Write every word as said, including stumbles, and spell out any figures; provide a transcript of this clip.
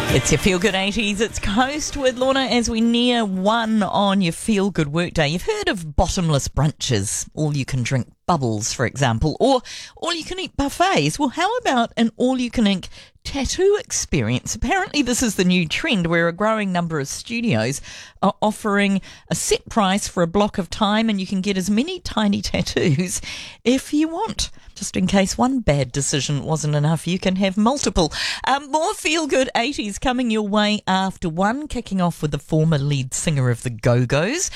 It's your Feel Good eighties. It's Coast with Lorna as we near one on your Feel Good workday. You've heard of bottomless brunches, all you can drink bubbles, for example, or all you can eat buffets. Well, how about an all you can eat tattoo experience? Apparently this is the new trend where a growing number of studios are offering a set price for a block of time and you can get as many tiny tattoos if you want. Just in case one bad decision wasn't enough, you can have multiple. Um, more Feel Good eighties coming your way after one, kicking off with the former lead singer of the Go-Go's,